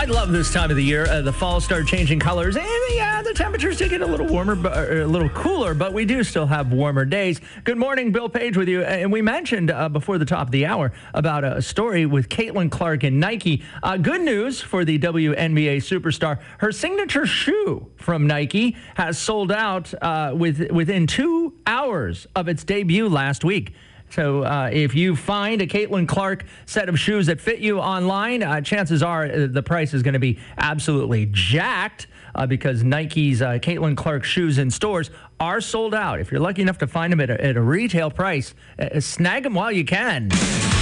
love this time of the year. The fall start changing colors, and yeah, the temperatures do get a little warmer, or a little cooler, but we do still have warmer days. Good morning, Bill Page with you. And we mentioned before the top of the hour about a story with Caitlin Clark and Nike. Good news for the WNBA superstar. Her signature shoe from Nike has sold out within 2 hours of its debut last week. So if you find a Caitlin Clark set of shoes that fit you online, chances are the price is going to be absolutely jacked because Nike's Caitlin Clark shoes in stores are sold out. If you're lucky enough to find them at a retail price, snag them while you can.